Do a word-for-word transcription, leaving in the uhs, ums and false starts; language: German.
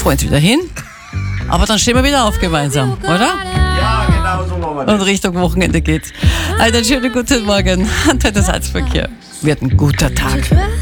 fahren jetzt wieder hin. Aber dann stehen wir wieder auf gemeinsam, oder? Ja, genau so machen wir Und das. Richtung Wochenende geht's. Einen schönen guten Morgen. Und heute Salzverkehr. Wird ein guter Tag.